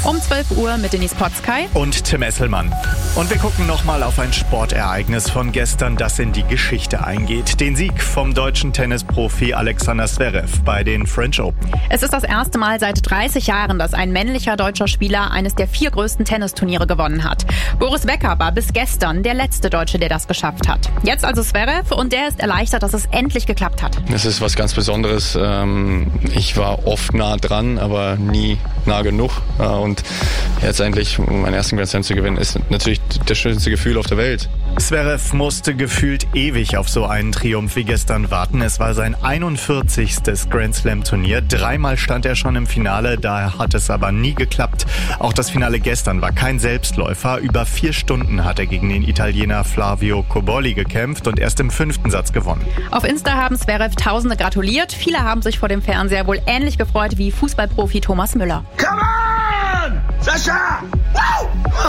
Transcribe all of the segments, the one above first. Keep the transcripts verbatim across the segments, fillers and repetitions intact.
Um zwölf Uhr mit Denise Potzkei und Tim Esselmann. Und wir gucken nochmal auf ein Sportereignis von gestern, das in die Geschichte eingeht. Den Sieg vom deutschen Tennisprofi Alexander Zverev bei den French Open. Es ist das erste Mal seit dreißig Jahren, dass ein männlicher deutscher Spieler eines der vier größten Tennisturniere gewonnen hat. Boris Becker war bis gestern der letzte Deutsche, der das geschafft hat. Jetzt also Zverev und der ist erleichtert, dass es endlich geklappt hat. Es ist was ganz Besonderes. Ich war oft nah dran, aber nie nah genug. Und jetzt endlich meinen ersten Grand Slam zu gewinnen, ist natürlich das schönste Gefühl auf der Welt. Zverev musste gefühlt ewig auf so einen Triumph wie gestern warten. Es war sein einundvierzigstes Grand Slam Turnier. Dreimal stand er schon im Finale, da hat es aber nie geklappt. Auch das Finale gestern war kein Selbstläufer. Über vier Stunden hat er gegen den Italiener Flavio Cobolli gekämpft und erst im fünften Satz gewonnen. Auf Insta haben Zverev Tausende gratuliert. Viele haben sich vor dem Fernseher wohl ähnlich gefreut wie Fußballprofi Thomas Müller. Come on! Sascha! Wow!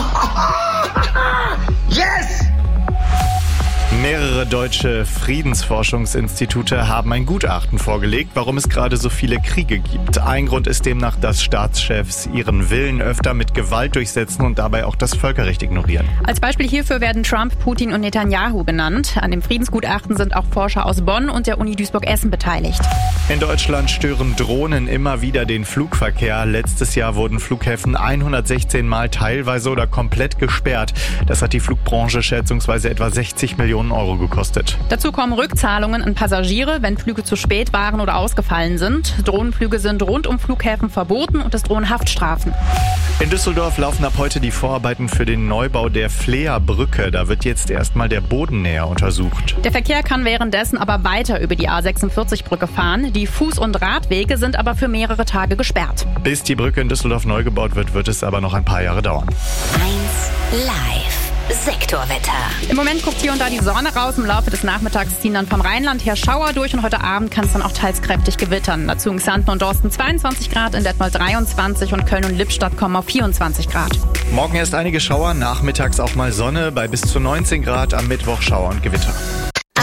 Yes! Mehrere deutsche Friedensforschungsinstitute haben ein Gutachten vorgelegt, warum es gerade so viele Kriege gibt. Ein Grund ist demnach, dass Staatschefs ihren Willen öfter mit Gewalt durchsetzen und dabei auch das Völkerrecht ignorieren. Als Beispiel hierfür werden Trump, Putin und Netanyahu genannt. An dem Friedensgutachten sind auch Forscher aus Bonn und der Uni Duisburg-Essen beteiligt. In Deutschland stören Drohnen immer wieder den Flugverkehr. Letztes Jahr wurden Flughäfen hundertsechzehn Mal teilweise oder komplett gesperrt. Das hat die Flugbranche schätzungsweise etwa sechzig Millionen Euro gekostet. Dazu kommen Rückzahlungen an Passagiere, wenn Flüge zu spät waren oder ausgefallen sind. Drohnenflüge sind rund um Flughäfen verboten und es drohen Haftstrafen. In Düsseldorf laufen ab heute die Vorarbeiten für den Neubau der Fleer-Brücke. Da wird jetzt erstmal der Boden näher untersucht. Der Verkehr kann währenddessen aber weiter über die A sechsundvierzig-Brücke fahren. Die Fuß- und Radwege sind aber für mehrere Tage gesperrt. Bis die Brücke in Düsseldorf neu gebaut wird, wird es aber noch ein paar Jahre dauern. eins live. Sektorwetter. Im Moment guckt hier und da die Sonne raus. Im Laufe des Nachmittags ziehen dann vom Rheinland her Schauer durch und heute Abend kann es dann auch teils kräftig gewittern. Dazu in Xanten und Dorsten zweiundzwanzig Grad, in Detmold dreiundzwanzig und Köln und Lippstadt kommen auf vierundzwanzig Grad. Morgen erst einige Schauer, nachmittags auch mal Sonne bei bis zu neunzehn Grad, am Mittwoch Schauer und Gewitter.